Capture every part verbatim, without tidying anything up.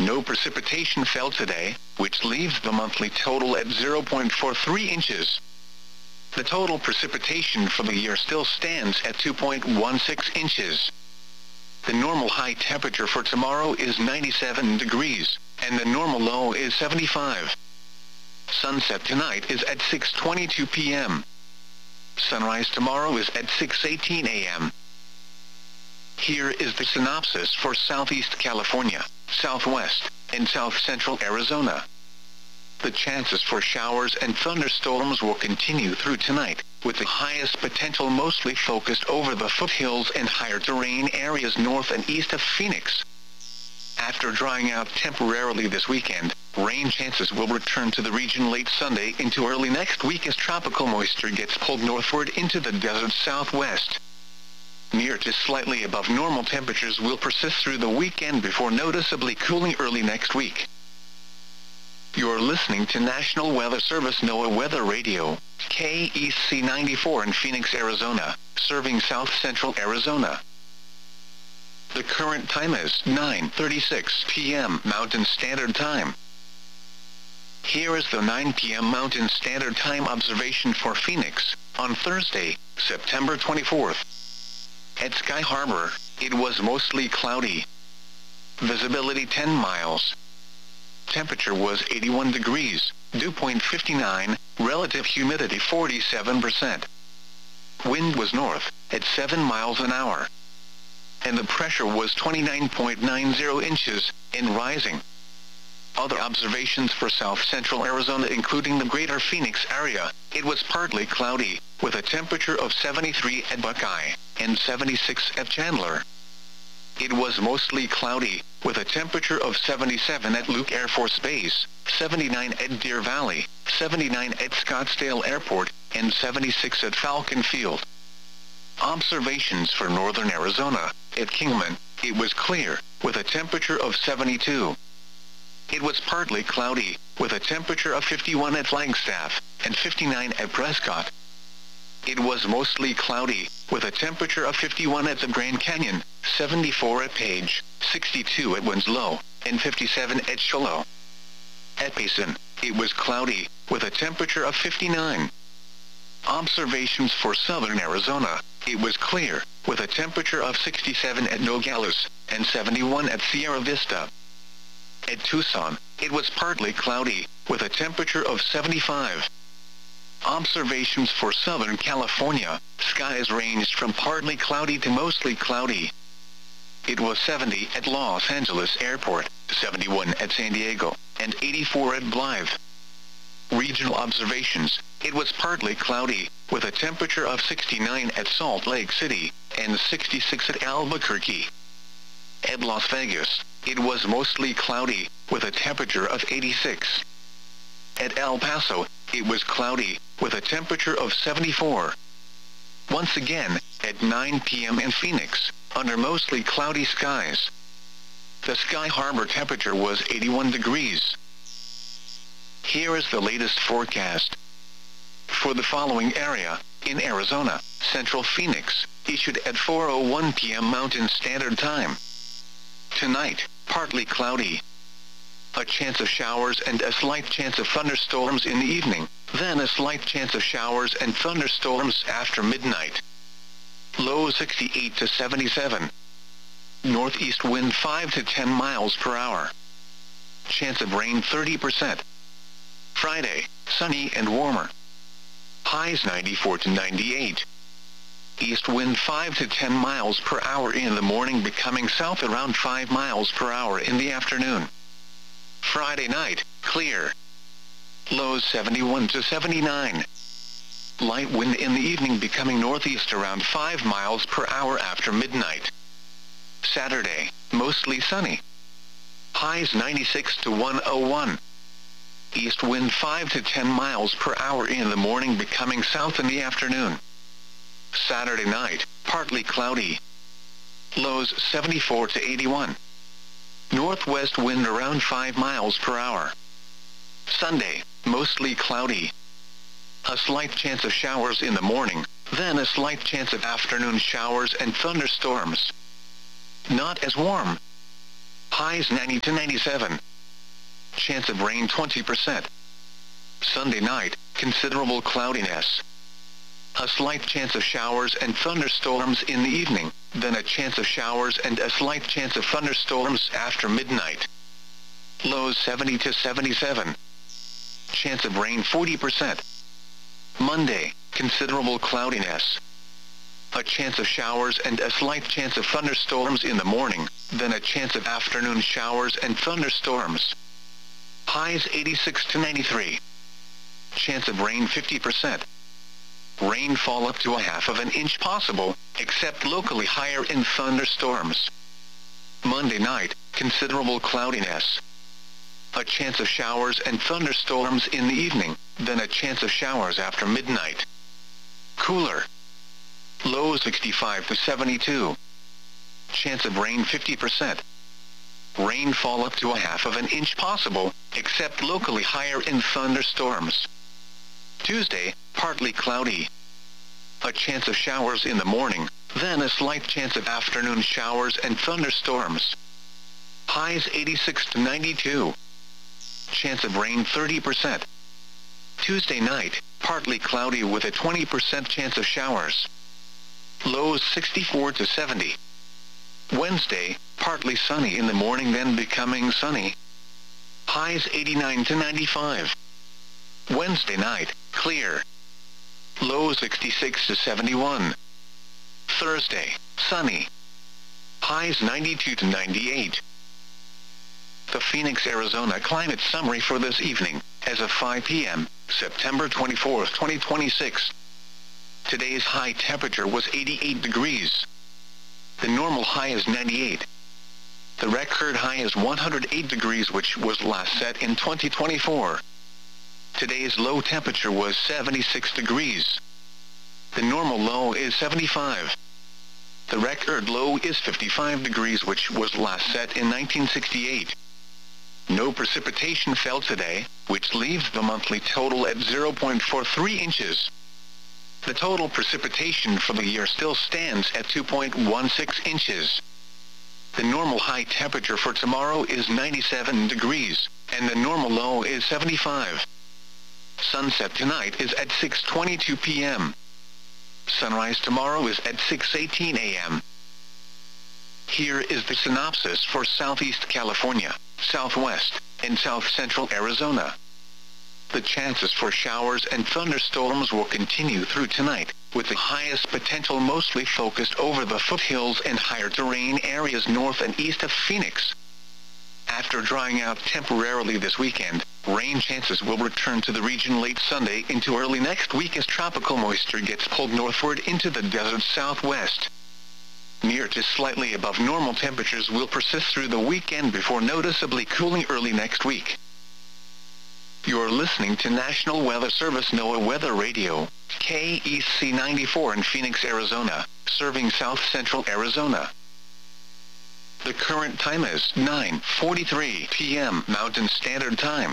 no precipitation fell today, which leaves the monthly total at zero point four three inches. The total precipitation for the year still stands at two point one six inches. The normal high temperature for tomorrow is ninety-seven degrees, and the normal low is seventy-five. Sunset tonight is at six twenty-two p m Sunrise tomorrow is at six eighteen a m Here is the synopsis for Southeast California, Southwest, and South Central Arizona. The chances for showers and thunderstorms will continue through tonight, with the highest potential mostly focused over the foothills and higher terrain areas north and east of Phoenix. After drying out temporarily this weekend, rain chances will return to the region late Sunday into early next week as tropical moisture gets pulled northward into the desert southwest. Near to slightly above normal temperatures will persist through the weekend before noticeably cooling early next week. You're listening to National Weather Service NOAA Weather Radio, K E C ninety-four in Phoenix, Arizona, serving South Central Arizona. The current time is nine thirty-six p m Mountain Standard Time. Here is the nine p m Mountain Standard Time observation for Phoenix, on Thursday, September twenty-fourth. At Sky Harbor, it was mostly cloudy. Visibility ten miles. Temperature was eighty-one degrees, dew point fifty-nine, relative humidity forty-seven percent. Wind was north, at seven miles an hour. And the pressure was twenty-nine point nine zero inches, and rising. Other observations for South Central Arizona including the greater Phoenix area, it was partly cloudy, with a temperature of seventy-three at Buckeye, and seventy-six at Chandler. It was mostly cloudy, with a temperature of seventy-seven at Luke Air Force Base, seventy-nine at Deer Valley, seventy-nine at Scottsdale Airport, and seventy-six at Falcon Field. Observations for northern Arizona, at Kingman, it was clear, with a temperature of seventy-two. It was partly cloudy, with a temperature of fifty-one at Flagstaff, and fifty-nine at Prescott. It was mostly cloudy, with a temperature of fifty-one at the Grand Canyon, seventy-four at Page, sixty-two at Winslow, and fifty-seven at Shiloh. At Payson, it was cloudy, with a temperature of fifty-nine. Observations for southern Arizona, it was clear, with a temperature of sixty-seven at Nogales, and seventy-one at Sierra Vista. At Tucson, it was partly cloudy, with a temperature of seventy-five. Observations for Southern California, skies ranged from partly cloudy to mostly cloudy. It was seventy at Los Angeles Airport, seventy-one at San Diego, and eighty-four at Blythe. Regional observations, it was partly cloudy, with a temperature of sixty-nine at Salt Lake City, and sixty-six at Albuquerque. At Las Vegas, it was mostly cloudy, with a temperature of eighty-six. At El Paso, it was cloudy, with a temperature of seventy-four. Once again, at nine p m in Phoenix, under mostly cloudy skies. The Sky Harbor temperature was eighty-one degrees. Here is the latest forecast. For the following area, in Arizona, Central Phoenix, issued at four oh one p m Mountain Standard Time. Tonight, partly cloudy. A chance of showers and a slight chance of thunderstorms in the evening, then a slight chance of showers and thunderstorms after midnight. Low sixty-eight to seventy-seven. Northeast wind five to ten miles per hour. Chance of rain thirty percent. Friday, sunny and warmer. Highs ninety-four to ninety-eight. East wind five to ten miles per hour in the morning, becoming south around five miles per hour in the afternoon. Friday night, clear. Lows seventy-one to seventy-nine. Light wind in the evening, becoming northeast around five miles per hour after midnight. Saturday, mostly sunny. Highs ninety-six to one oh one. East wind five to ten miles per hour in the morning, becoming south in the afternoon. Saturday night, partly cloudy. Lows seventy-four to eighty-one. Northwest wind around five miles per hour. Sunday, mostly cloudy. A slight chance of showers in the morning, then a slight chance of afternoon showers and thunderstorms. Not as warm. Highs ninety to ninety-seven. Chance of rain twenty percent. Sunday night, considerable cloudiness. A slight chance of showers and thunderstorms in the evening, then a chance of showers and a slight chance of thunderstorms after midnight. Lows seventy to seventy-seven. Chance of rain forty percent. Monday, considerable cloudiness. A chance of showers and a slight chance of thunderstorms in the morning, then a chance of afternoon showers and thunderstorms. Highs eighty-six to ninety-three. Chance of rain fifty percent. Rainfall up to a half of an inch possible, except locally higher in thunderstorms. Monday night, considerable cloudiness. A chance of showers and thunderstorms in the evening, then a chance of showers after midnight. Cooler. Low sixty-five to seventy-two. Chance of rain fifty percent. Rainfall up to a half of an inch possible, except locally higher in thunderstorms. Tuesday, partly cloudy. A chance of showers in the morning, then a slight chance of afternoon showers and thunderstorms. Highs eighty-six to ninety-two. Chance of rain thirty percent. Tuesday night, partly cloudy with a twenty percent chance of showers. Lows sixty-four to seventy. Wednesday, partly sunny in the morning then becoming sunny. Highs eighty-nine to ninety-five. Wednesday night, clear. Low sixty-six to seventy-one. Thursday, sunny. Highs ninety-two to ninety-eight. The Phoenix, Arizona climate summary for this evening, as of five p m, September twenty-fourth, twenty twenty-six. Today's high temperature was eighty-eight degrees. The normal high is ninety-eight. The record high is one hundred eight degrees, which was last set in twenty twenty-four. Today's low temperature was seventy-six degrees. The normal low is seventy-five. The record low is fifty-five degrees, which was last set in nineteen sixty-eight. No precipitation fell today, which leaves the monthly total at zero point four three inches. The total precipitation for the year still stands at two point one six inches. The normal high temperature for tomorrow is ninety-seven degrees, and the normal low is seventy-five. Sunset tonight is at six twenty-two p m Sunrise tomorrow is at six eighteen a m Here is the synopsis for Southeast California, Southwest, and South Central Arizona. The chances for showers and thunderstorms will continue through tonight, with the highest potential mostly focused over the foothills and higher terrain areas north and east of Phoenix. After drying out temporarily this weekend, rain chances will return to the region late Sunday into early next week as tropical moisture gets pulled northward into the desert southwest. Near to slightly above normal temperatures will persist through the weekend before noticeably cooling early next week. You're listening to National Weather Service NOAA Weather Radio, K E C ninety-four in Phoenix, Arizona, serving South Central Arizona. The current time is nine forty-three p m Mountain Standard Time.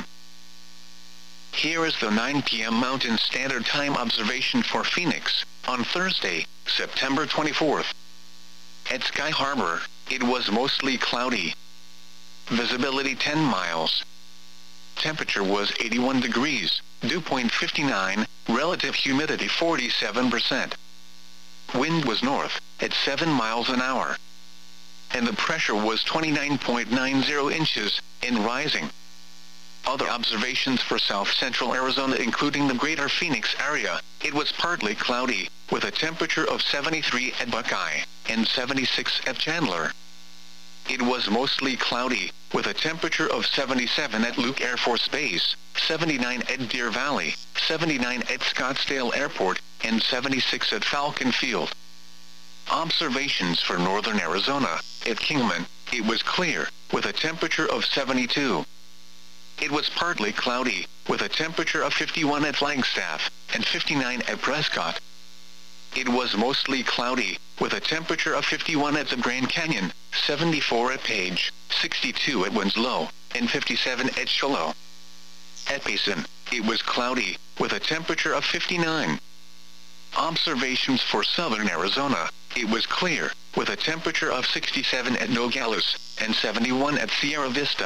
Here is the nine p m Mountain Standard Time observation for Phoenix, on Thursday, September twenty-fourth. At Sky Harbor, it was mostly cloudy. Visibility ten miles. Temperature was eighty-one degrees, dew point fifty-nine, relative humidity forty-seven percent. Wind was north, at seven miles an hour. And the pressure was twenty-nine point nine zero inches, and rising. Other observations for South Central Arizona including the greater Phoenix area, it was partly cloudy, with a temperature of seventy-three at Buckeye, and seventy-six at Chandler. It was mostly cloudy, with a temperature of seventy-seven at Luke Air Force Base, seventy-nine at Deer Valley, seventy-nine at Scottsdale Airport, and seventy-six at Falcon Field. Observations for northern Arizona, at Kingman, it was clear, with a temperature of seventy-two. It was partly cloudy, with a temperature of fifty-one at Flagstaff, and fifty-nine at Prescott. It was mostly cloudy, with a temperature of fifty-one at the Grand Canyon, seventy-four at Page, sixty-two at Winslow, and fifty-seven at Shiloh. At Payson, it was cloudy, with a temperature of fifty-nine. Observations for southern Arizona, It was clear, with a temperature of sixty-seven at Nogales and seventy-one at Sierra Vista.